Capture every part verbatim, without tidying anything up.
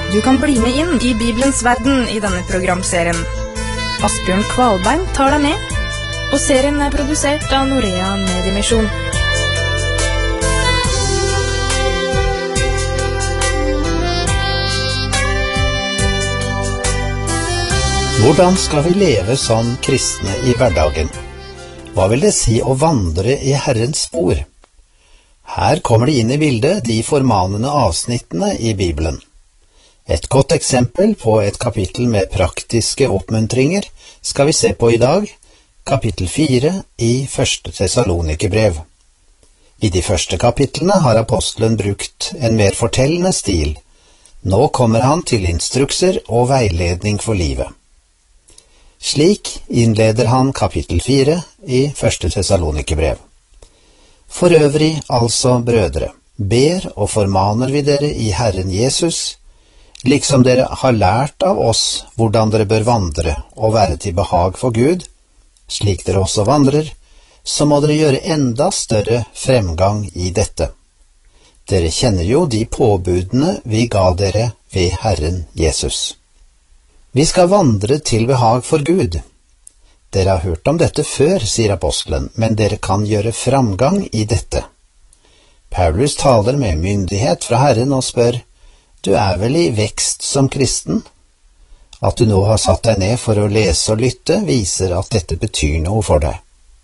Du kan bli med inn i Bibelens verden i denne programserien. Asbjørn Kvalbein tar deg med, og serien er produsert av Norea Mediemisjon. Hvordan skal vi leve som kristne i hverdagen? Hva vil det si å vandre i Herrens spor? Her kommer det inn i bildet de formanende avsnittene i Bibelen. Et godt eksempel på et kapittel med praktiske oppmuntringer skal vi se på i dag, kapittel fire i første Tessalonikerbrev. I de første kapitlene har apostelen brukt en mer fortellende stil. Nå kommer han til instrukser og veiledning for livet. Slik innleder han kapittel fire i første Tessalonikerbrev. For øvrig, altså brødre, ber og formaner vi dere i Herren Jesus, liksom dere har lært av oss hvordan dere bør vandre og være til behag for Gud, slik dere også vandrer, så må dere gjøre enda større fremgang i dette. Dere kjenner jo de påbudene vi ga dere ved Herren Jesus. Vi skal vandre til behag for Gud. Dere har hørt om dette før, sier apostelen, men dere kan gjøre framgang i dette. Paulus taler med myndighet fra Herren og spør, du er vel i vekst som kristen? At du nå har satt deg ned for å lese og lytte, viser at dette betyr noe for deg.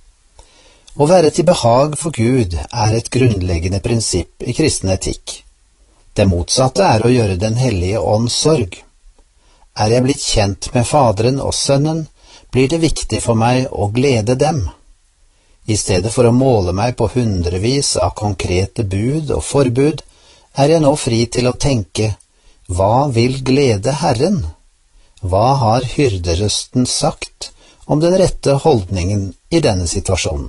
Å være til behag for Gud er et grunnleggende prinsipp i kristen etikk. Det motsatte er å gjøre den hellige ånds sorg. Er jeg blitt kjent med Faderen og Sønnen, blir det viktig for meg å glede dem. I stedet for å måle meg på hundrevis av konkrete bud og forbud, er jeg nå fri til å tenke, hva vil glede Herren? Hva har hyrderøsten sagt om den rette holdningen i denne situasjonen?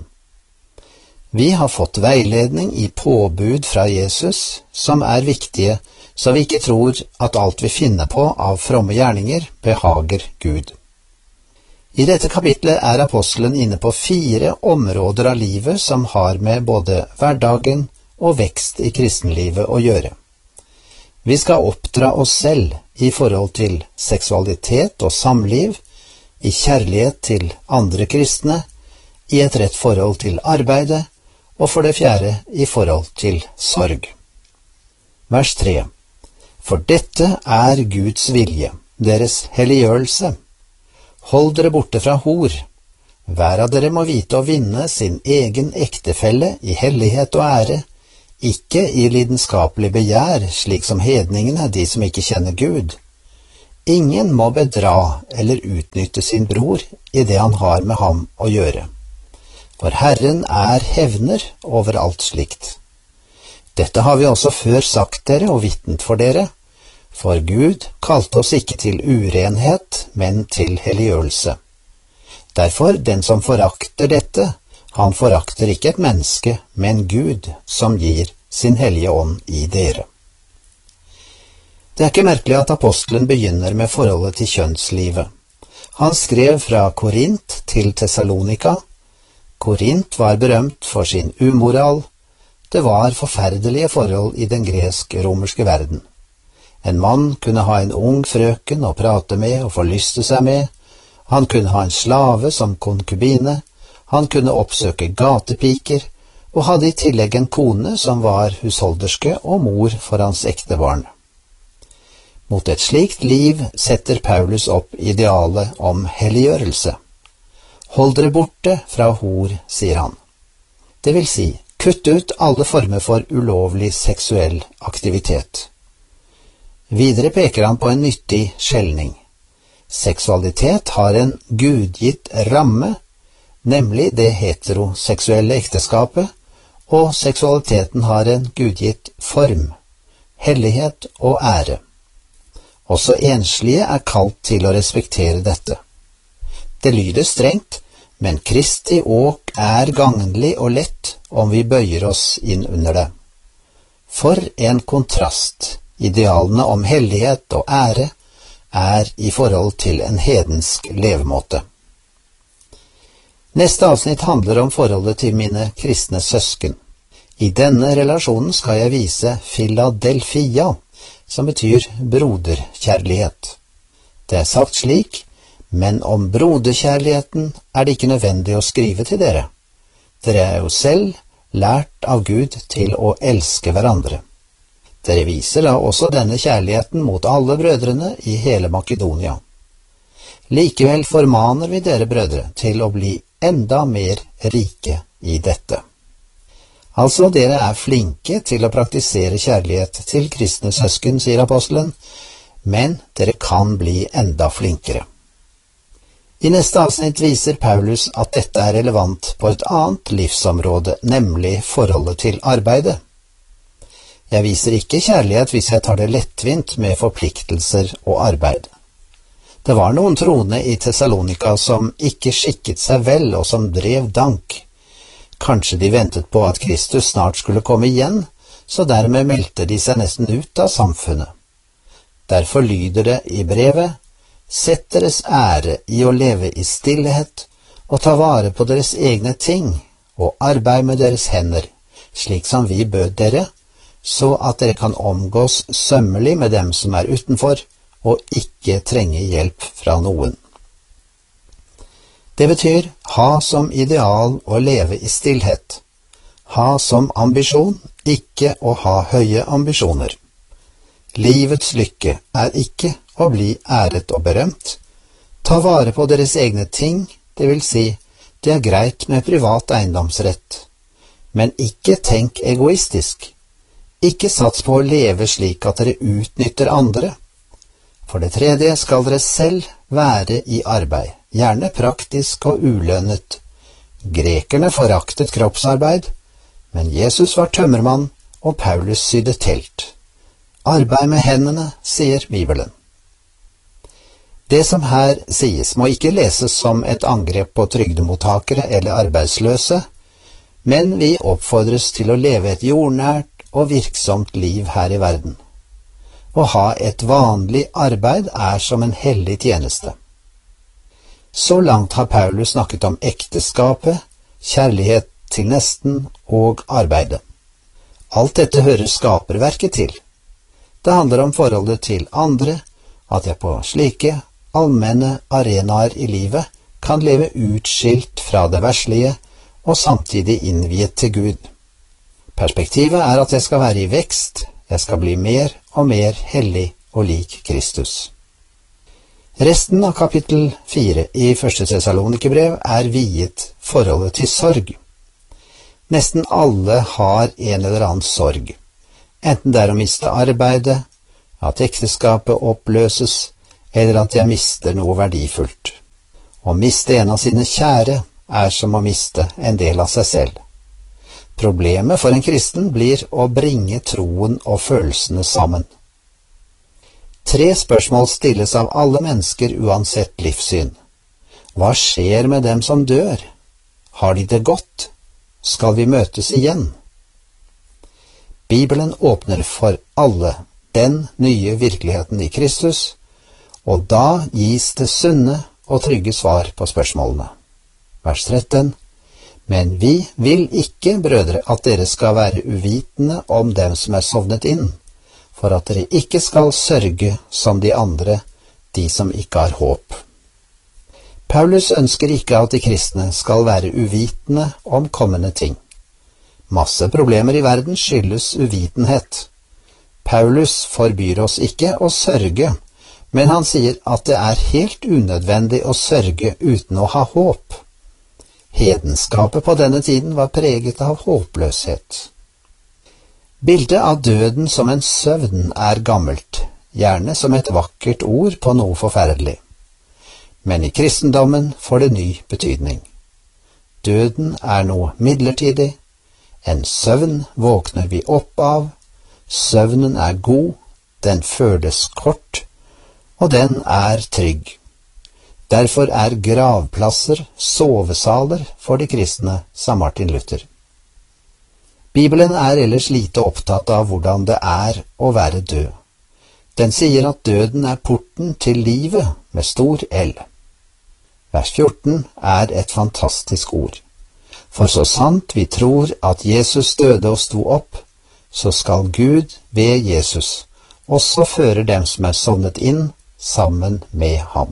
Vi har fått veiledning i påbud fra Jesus, som er viktige, så vi ikke tror at alt vi finner på av fromme gjerninger behager Gud. I dette kapitlet er apostelen inne på fire områder av livet som har med både hverdagen og vekst i kristenlivet å gjøre. Vi skal oppdra oss selv i forhold til seksualitet og samliv, i kjærlighet til andre kristne, i et rett forhold til arbeidet, og for det fjerde i forhold til sorg. Vers tre. For dette er Guds vilje, deres helliggjørelse. Hold dere borte fra hor. Hver av dere må vite å vinne sin egen ektefelle i hellighet og ære, ikke i lidenskapelig begjær, slik som hedningene, de som ikke kjenner Gud. Ingen må bedra eller utnytte sin bror i det han har med ham å gjøre. For Herren er hevner over alt slikt. Dette har vi også før sagt dere og vitnet for dere, for Gud kalte oss ikke til urenhet, men til helliggjørelse. Derfor, den som forakter dette, han forakter ikke et menneske, men Gud, som gir sin hellige ånd i dere. Det er ikke merkelig at apostelen begynner med forholdet til kjønnslivet. Han skrev fra Korint til Tessalonika. Korint var berømt for sin umoral. Det var forferdelige forhold i den gresk-romerske verden. En mann kunne ha en ung frøken å prate med og forlyste seg med. Han kunne ha en slave som konkubine. Han kunne oppsøke gatepiker, og hadde i tillegg en kone som var husholderske og mor for hans ektebarn. Mot et slikt liv setter Paulus opp idealet om helliggjørelse. Hold dere borte fra hor, sier han. Det vil si, kutt ut alle former for ulovlig seksuell aktivitet. Videre peker han på en nyttig skjelning. Seksualitet har en gudgitt ramme, nemlig det heteroseksuelle ekteskapet, og seksualiteten har en gudgitt form, hellighet og ære. Også enslige er kalt til å respektere dette. Det lyder strengt, men Kristi åk er gagnlig og lett om vi bøyer oss inn under det. For en kontrast! Idealene om hellighet og ære er i forhold til en hedensk levemåte. Neste avsnitt handler om forholdet til mine kristne søsken. I denne relasjonen skal jeg vise Philadelphia, som betyr broderkjærlighet. Det er sagt slik, men om broderkjærligheten er det ikke nødvendig å skrive til dere. Dere er jo selv lært av Gud til å elske hverandre. Dere viser da også denne kjærligheten mot alle brødrene i hele Makedonia. Likevel formaner vi dere brødre til å bli enda mer rike i dette. Altså, dere er flinke til å praktisere kjærlighet til kristne søsken, sier apostelen, men dere kan bli enda flinkere. I neste avsnitt viser Paulus at dette er relevant på et annet livsområde, nemlig forholdet til arbeidet. Jeg viser ikke kjærlighet hvis jeg tar det lettvint med forpliktelser og arbeid. Det var noen troende i Thessalonika som ikke skikket seg vel og som drev dank. Kanskje de ventet på at Kristus snart skulle komme igjen, så dermed meldte de seg nesten ut av samfunnet. Derfor lyder det i brevet: Sett deres ære i å leve i stillhet og ta vare på deres egne ting og arbeid med deres hender, slik som vi bød dere, så at dere kan omgås sømmelig med dem som er utenfor, og ikke trenge hjelp fra noen. Det betyr ha som ideal å leve i stillhet, ha som ambisjon ikke å ha høye ambisjoner. Livets lykke er ikke å bli æret og berømt. Ta vare på deres egne ting, det vil si, det er greit med privat eiendomsrett. Men ikke tenk egoistisk. Ikke sats på å leve slik at dere utnytter andre. For det tredje skal dere selv være i arbeid, gjerne praktisk og ulønnet. Grekerne foraktet kroppsarbeid, men Jesus var tømmermann, og Paulus sydde telt. Arbeid med hendene, sier Bibelen. Det som her sies må ikke leses som et angrep på trygdemottakere eller arbeidsløse, men vi oppfordres til å leve et jordnært og virksomt liv her i verden. Å ha et vanlig arbeid er som en hellig tjeneste. Så langt har Paulus snakket om ekteskapet, kjærlighet til nesten og arbeidet. Alt dette hører skaperverket til. Det handler om forholdet til andre, at jeg på slike allmenne arenaer i livet kan leve utskilt fra det verslige og samtidig innviet til Gud. Perspektivet er at jeg skal være i vekst, jeg skal bli mer og mer hellig og lik Kristus. Resten av kapittel fire i første Thessalonikerbrev er viet forholdet til sorg. Nesten alle har en eller annen sorg, enten det er å miste arbeidet, at ekteskapet oppløses, eller at jeg mister noe verdifullt. Å miste en av sine kjære er som å miste en del av seg selv. Problemet for en kristen blir å bringe troen og følelsene sammen. Tre spørsmål stilles av alle mennesker uansett livssyn. Hva skjer med dem som dør? Har de det godt? Skal vi møtes igjen? Bibelen åpner for alle den nye virkeligheten i Kristus, og da gis det sunne og trygge svar på spørsmålene. Vers tretten. Men vi vil ikke, brødre, at dere skal være uvitende om dem som er sovnet inn, for at dere ikke skal sørge som de andre, de som ikke har håp. Paulus ønsker ikke at de kristne skal være uvitende om kommende ting. Masse problemer i verden skyldes uvitenhet. Paulus forbyr oss ikke å sørge, men han sier at det er helt unødvendig å sørge uten å ha håp. Hedenskapet på denne tiden var preget av håpløshet. Bildet av døden som en søvn er gammelt, gjerne som et vakkert ord på noe forferdelig. Men i kristendommen får det ny betydning. Døden er noe midlertidig. En søvn våkner vi opp av. Søvnen er god, den føles kort, og den er trygg. Derfor er gravplasser sovesaler for de kristne, sa Martin Luther. Bibelen er ellers lite opptatt av hvordan det er å være død. Den sier at døden er porten til livet med stor L. Vers fjorten er et fantastisk ord. For så sant vi tror at Jesus døde og sto opp, så skal Gud ved Jesus også fører dem som er sovnet inn, sammen med ham.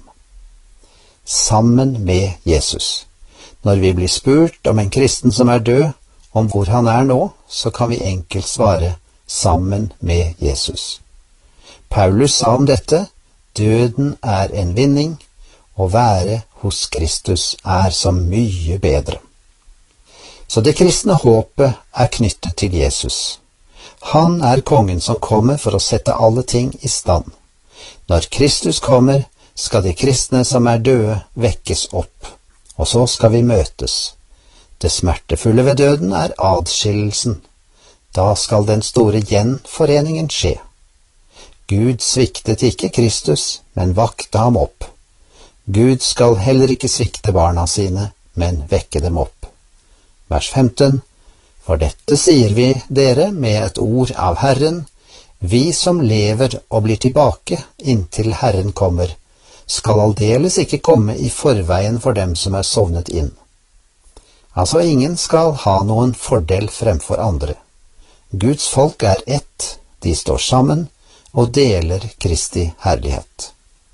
Sammen med Jesus. Når vi blir spurt om en kristen som er død, om hvor han er nå, så kan vi enkelt svare sammen med Jesus. Paulus sa om dette, døden er en vinning, å være hos Kristus er så mye bedre. Så det kristne håpet er knyttet til Jesus. Han er kongen som kommer for å sette alle ting i stand. Når Kristus kommer, skal de kristne som er døde vekkes opp, og så skal vi møtes. Det smertefulle ved døden er adskillelsen. Da skal den store gjenforeningen skje. Gud sviktet ikke Kristus, men vakte ham opp. Gud skal heller ikke svikte barna sine, men vekke dem opp. Vers femten. For dette sier vi dere med et ord av Herren, vi som lever og blir tilbake inntil Herren kommer, skal aldeles ikke komme i forveien for dem som er sovnet inn. Altså ingen skal ha noen fordel fremfor andre. Guds folk er ett, de står sammen og deler Kristi herlighet.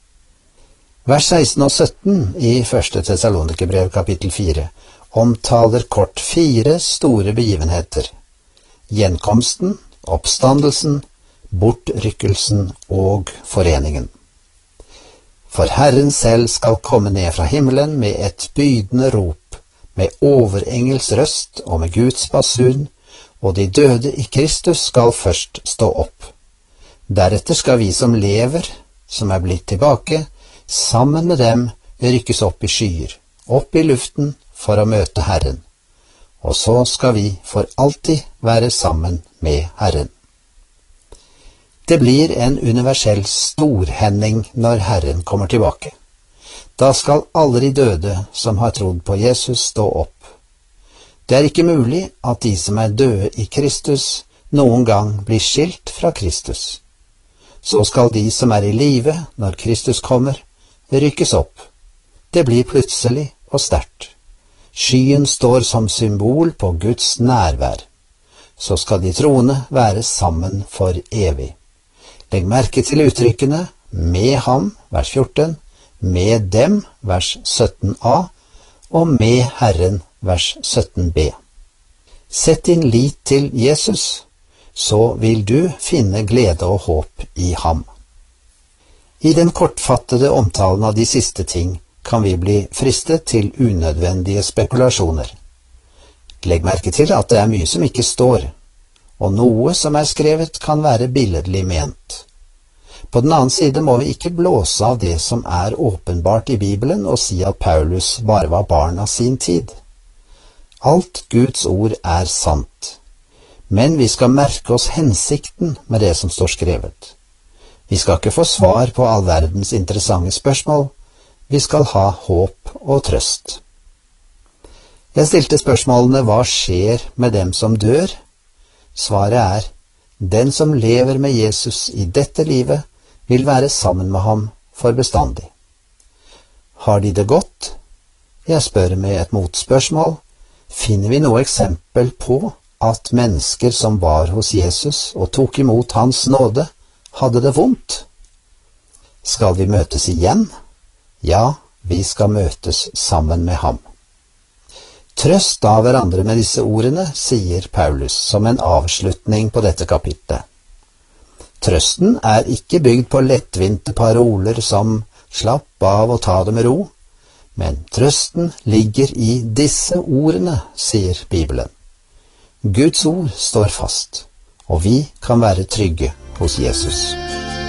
Vers seksten og sytten i første Tessalonikerbrev kapittel fire omtaler kort fire store begivenheter: gjenkomsten, oppstandelsen, bortrykkelsen og foreningen. For Herren selv skal komme ned fra himmelen med et bydende rop, med overengels røst og med Guds basun, og de døde i Kristus skal først stå opp. Deretter skal vi som lever, som er blitt tilbake, sammen med dem rykkes opp i skyer, opp i luften for å møte Herren. Og så skal vi for alltid være sammen med Herren. Det blir en universell storhending når Herren kommer tilbake. Da skal alle de døde som har trodd på Jesus stå opp. Det er ikke mulig at de som er døde i Kristus noen gang blir skilt fra Kristus. Så skal de som er i live når Kristus kommer, rykkes opp. Det blir plutselig og sterkt. Skyen står som symbol på Guds nærvær. Så skal de troende være sammen for evig. Legg merke til uttrykkene med ham, vers fjorten, med dem, vers sytten a, og med Herren, vers sytten b. Sett din lit til Jesus, så vil du finne glede og håp i ham. I den kortfattede omtalen av de siste ting kan vi bli fristet til unødvendige spekulasjoner. Legg merke til at det er mye som ikke står, og noe som er skrevet kan være billedlig ment. På den annen side må vi ikke blåse av det som er åpenbart i Bibelen og si at Paulus bare var barn av sin tid. Alt Guds ord er sant, men vi skal merke oss hensikten med det som står skrevet. Vi skal ikke få svar på all verdens interessante spørsmål, vi skal ha håp og trøst. Jeg stilte spørsmålene hva skjer med dem som dør? Svaret er, den som lever med Jesus i dette livet, vil være sammen med ham for bestandig. Har de det godt? Jeg spør med et motspørsmål. Finner vi noe eksempel på at mennesker som var hos Jesus og tok imot hans nåde, hadde det vondt? Skal vi møtes igjen? Ja, vi skal møtes sammen med ham. Trøst av hverandre med disse ordene, sier Paulus som en avslutning på dette kapitlet. Trøsten er ikke bygd på lettvinte paroler som slapp av og ta det med ro, men trøsten ligger i disse ordene, sier Bibelen. Guds ord står fast, og vi kan være trygge hos Jesus.